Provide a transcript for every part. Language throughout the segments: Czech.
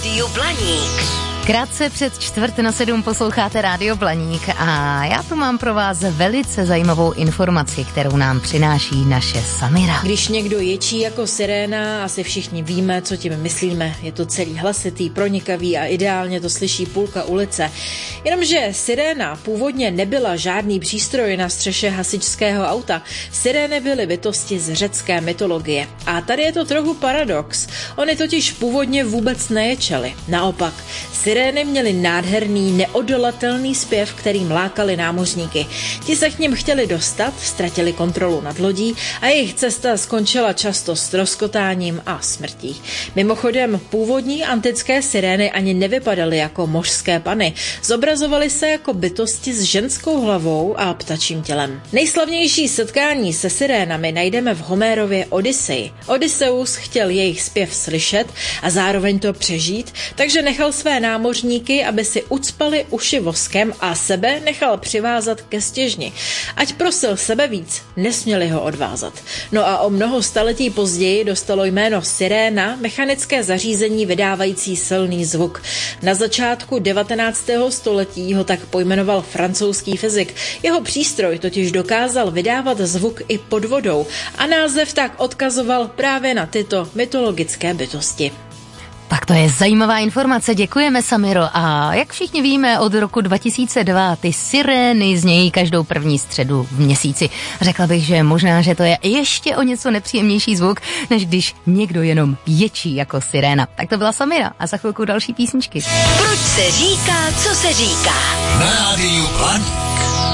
Rádiu Blaník. Krátce před 6:45 posloucháte Rádio Blaník a já tu mám pro vás velice zajímavou informaci, kterou nám přináší naše Samira. Když někdo ječí jako siréna, asi všichni víme, co tím myslíme. Je to celý hlasitý, pronikavý a ideálně to slyší půlka ulice. Jenomže siréna původně nebyla žádný přístroj na střeše hasičského auta. Sirény byly bytosti z řecké mytologie. A tady je to trochu paradox. Oni totiž původně vůbec neječeli. Naopak, sirény měly nádherný, neodolatelný zpěv, kterým lákali námořníky. Ti se k nim chtěli dostat, ztratili kontrolu nad lodí a jejich cesta skončila často ztroskotáním a smrtí. Mimochodem, původní antické sirény ani nevypadaly jako mořské pany. Zobrazovaly se jako bytosti s ženskou hlavou a ptačím tělem. Nejslavnější setkání se sirénami najdeme v Homérově Odyseji. Odysseus chtěl jejich zpěv slyšet a zároveň to přežít, takže nechal své námořníky, aby si ucpali uši voskem a sebe nechal přivázat ke stěžni. Ať prosil sebe víc, nesměli ho odvázat. No a o mnoho staletí později dostalo jméno siréna mechanické zařízení vydávající silný zvuk. Na začátku 19. století ho tak pojmenoval francouzský fyzik. Jeho přístroj totiž dokázal vydávat zvuk i pod vodou a název tak odkazoval právě na tyto mytologické bytosti. Tak to je zajímavá informace, děkujeme, Samiro. A jak všichni víme, od roku 2002 ty sirény znějí každou první středu v měsíci. Řekla bych, že možná, že to je ještě o něco nepříjemnější zvuk, než když někdo jenom ječí jako siréna. Tak to byla Samira a za chvilku další písničky. Proč se říká, co se říká? Na Rádiu Blaník.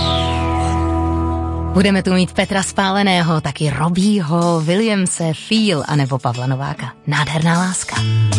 Budeme tu mít Petra Spáleného, taky Robbieho, Williamse, Feel a nebo Pavla Nováka. Nádherná láska.